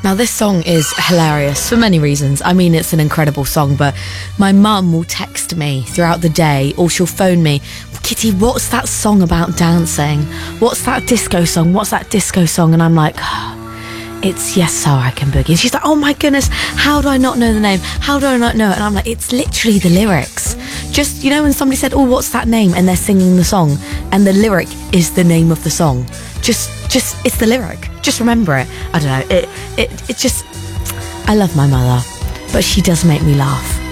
Now, this song is hilarious for many reasons. I mean, it's an incredible song, but my mum will text me throughout the day, or she'll phone me, Kitty, what's that song about dancing? What's that disco song? What's that disco song? And I'm like, it's Yes So I Can Boogie. And she's like, oh my goodness, how do I not know the name? How do I not know it? And I'm like, it's literally the lyrics. Just, you know, when somebody said, oh, what's that name? And they're singing the song, and the lyric is the name of the song. Just, it's the lyric. Just remember it. I don't know. It just, I love my mother, but she does make me laugh.